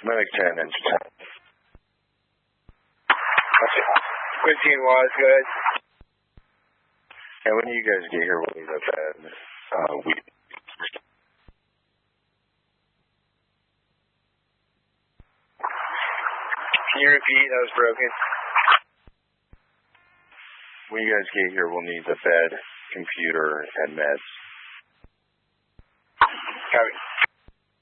Medic 10, engine 10. 15 was good. And when you guys get here, we'll need a bed. Can you repeat? That was broken. When you guys get here, we'll need the bed, computer, and meds. Copy.